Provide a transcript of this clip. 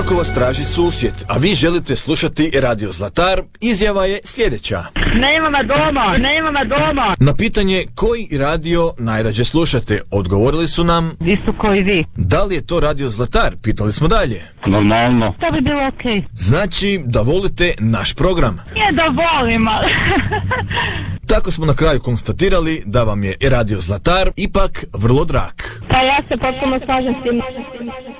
Ako vas traži susjed, a vi želite slušati Radio Zlatar, izjava je sljedeća. Nema me doma. Na pitanje koji radio najrađe slušate, odgovorili su nam... Visoko i vi. Da li je to Radio Zlatar? Pitali smo dalje. Normalno. To bi bilo okej. Znači da volite naš program. Nije da volim, ali... Tako smo na kraju konstatirali da vam je Radio Zlatar ipak vrlo drag. Pa ja se potpuno slažem s tim.